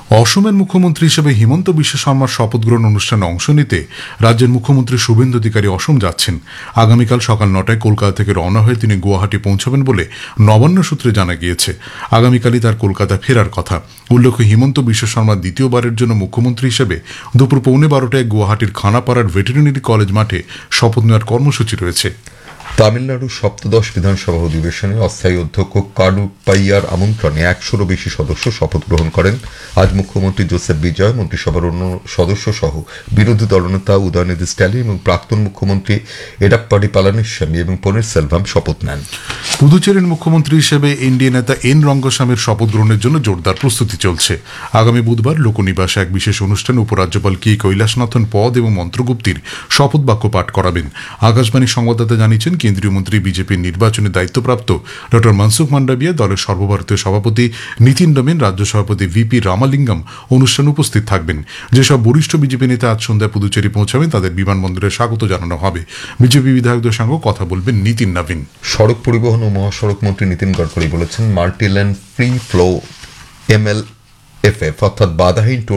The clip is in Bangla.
অসমের মুখ্যমন্ত্রী হিসেবে হিমন্ত বিশ্ব শর্মার শপথ গ্রহণ অনুষ্ঠানে অংশ নিতে রাজ্যের মুখ্যমন্ত্রী শুভেন্দু অধিকারী অসম যাচ্ছেন। আগামীকাল সকাল 9টায় কলকাতা থেকে রওনা হয়ে তিনি গুয়াহাটি পৌঁছাবেন বলে নবান্ন সূত্রে জানা গিয়েছে। আগামীকালই তার কলকাতা ফেরার কথা। উল্লেখ্য, হিমন্ত বিশ্ব শর্মা দ্বিতীয়বারের জন্য মুখ্যমন্ত্রী হিসেবে দুপুর 12:15টায় গুয়াহাটির খানাপাড়ার ভেটেরিনারি কলেজ মাঠে শপথ নেওয়ার কর্মসূচি রয়েছে। তামিলনাড়ুর সপ্তদশ বিধানসভা অধিবেশনে অস্থায়ী অধ্যক্ষ কারুপ্পাইয়ার আমন্ত্রণে 100-রও বেশি সদস্য শপথ গ্রহণ করেন। আজ মুখ্যমন্ত্রী জোসেফ বিজয়, মন্ত্রিসভার অন্য সদস্য সহ বিরোধী দলনেতা উদয়নিধি স্ট্যালিন এবং প্রাক্তন মুখ্যমন্ত্রী এডাপ্পাডি পালানিস্বামী এবং পনিরসেলভাম শপথ নেন। পুদুচেরির মুখ্যমন্ত্রী হিসেবে এনডিএ নেতা এন রঙ্গস্বামীর শপথ গ্রহণের জন্য জোরদার প্রস্তুতি চলছে। আগামী বুধবার লোকনিবাসে এক বিশেষ অনুষ্ঠানে উপরাজ্যপাল কে কৈলাসনাথন পদ এবং মন্ত্রগুপ্তির শপথ বাক্য পাঠ করাবেন। আকাশবাণী সংবাদদাতা জানিয়েছেন, কেন্দ্রীয় মন্ত্রী বিজেপির নির্বাচনে দায়িত্বপ্রাপ্ত ড মনসুখ মান্ডাভিয়া, দলের সর্বভারতীয় সভাপতি নীতিন রমেন, রাজ্য সভাপতি ভিপি রামালিঙ্গম অনুষ্ঠানে উপস্থিত থাকবেন। যেসব বরিষ্ঠ বিজেপি নেতা আজ সন্ধ্যায় পুদুচেরি পৌঁছাবেন তাদের বিমানবন্দরে স্বাগত জানানো হবে। বিজেপি বিধায়কদের সঙ্গে কথা বলবেন নীতিন নবীন। সড়ক পরিবহন ও মহাসড়ক মন্ত্রী নীতিন গডকরি বলেছেন, মাল্টিলেন ফ্রি ফ্লো MLFF অর্থাৎ বাধাহীন